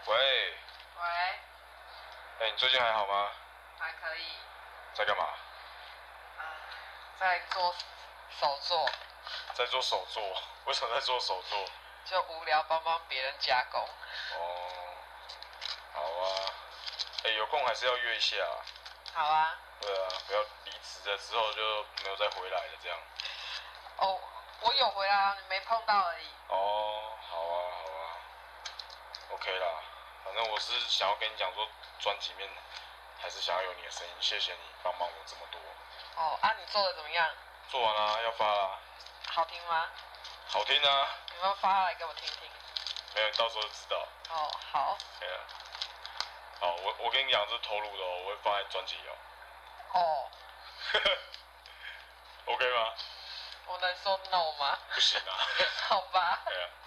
喂， 喂， 你最近还好吗？ 还可以。 在干嘛？ 在做手作， 在做手作。为什么在做手作？ 就无聊帮别人加工。 哦，好啊。有空还是要约一下啊。 好啊。 对啊，不要离职了之后就没有再回来了这样。 哦，我有回来啊，你没碰到而已。 哦，好啊，好啊。OK 啦，反正我是想要跟你讲说，专辑面还是想要有你的声音，谢谢你帮忙我这么多。 哦，你做的怎么样？ 做完啦，要发啦。 好听吗？ 好听啊。 有没有发来给我听听？ 没有，到时候就知道。 哦，好。 对啊。好，我跟你讲，这是偷录的哦，我会放在专辑哦。 哦。 OK 吗？ 我能说 no 吗？ 不行啊。 好吧。 对啊。